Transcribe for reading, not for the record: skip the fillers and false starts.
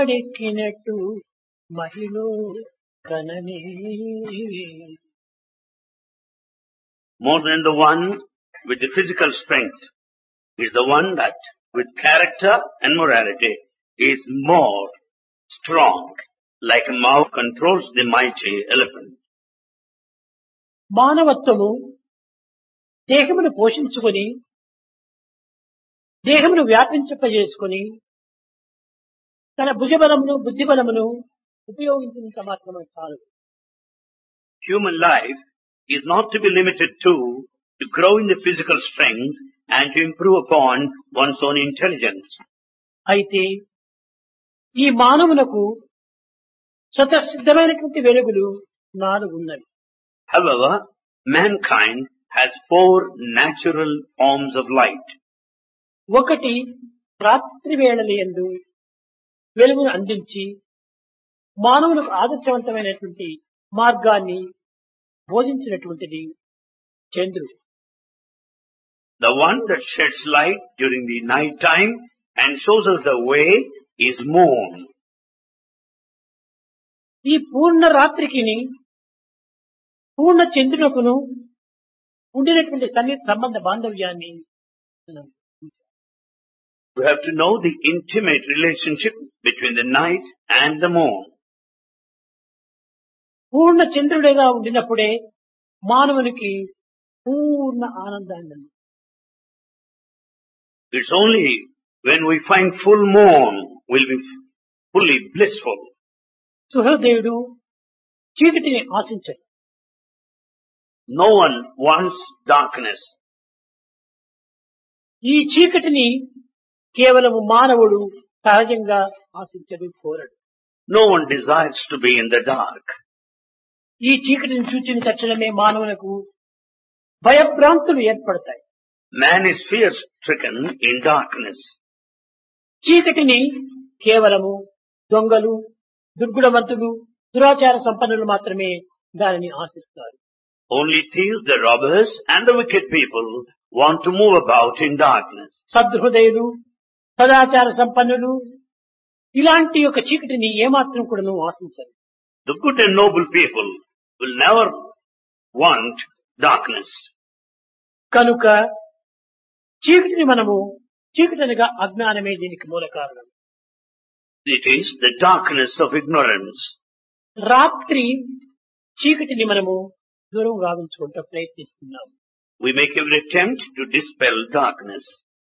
ఎక్కినట్టు మహిళ కననే. More than the one with the physical strength is the one that with character and morality is more strong, like a mouse controls the mighty elephant. మానవత్వము దేహమును పోషించుకొని దేహమును వ్యాపించపజేసుకొని తన భుజబలమును బుద్ధిబలమును ఉపయోగించినంత మాత్రమే చాలు. Human life is not to be limited to grow in the physical strength and to improve upon one's own intelligence. అయితే ఈ మానవునకు స్వతసిద్ధమైనటువంటి వెలుగులు 4 ఉన్నవి. However, mankind has 4 natural forms of light. ఒకటి రాత్రి వేళలందు వెలుగును అందించి మానవులకు ఆదర్శవంతమైనటువంటి మార్గాన్ని బోధించినటువంటిది చంద్రుడు. The one that sheds light during the night time and shows us the way is moon. ఈ పూర్ణ రాత్రికిని పూర్ణ చంద్రునకును ఉండినటువంటి సన్నిహిత సంబంధ బాంధవ్యాన్ని మనం We have to know the intimate relationship between the night and the moon. పూర్ణ చంద్రుడిగా ఉండినప్పుడే మానవునికి పూర్ణ ఆనందాన్ని. It's only when we find full moon will be fully blissful. సుహృదయుడు చీకటిని ఆశించడు. No one wants darkness. ఈ చీకటిని కేవలము మానవుడు సహజంగా ఆశించడు, కోరడు. No one desires to be in the dark. ఈ చీకటిని చూచిన తక్షణమే మానవులకు భయభ్రాంతులు ఏర్పడతాయి. Man is fear-stricken in darkness. చీకటిని కేవలము దొంగలు, దుర్గుణవంతులు, దురాచార సంపన్నులు మాత్రమే దానిని ఆశిస్తారు. Only thieves, the robbers and the wicked people want to move about in darkness. సద్హృదయులు, సదాచార సంపన్నులు ఇలాంటి యొక్క చీకటిని ఏమాత్రం కూడా ఆశించరు. The good and noble people will never want darkness. కనుక చీకటిని మనము చీకటనగా అజ్ఞానమే దీనికి మూల కారణం. It is the darkness of ignorance. రాత్రి చీకటిని మనము దూరం గావించుకుంటూ ప్రయత్నిస్తున్నాము. We make every attempt to dispel darkness.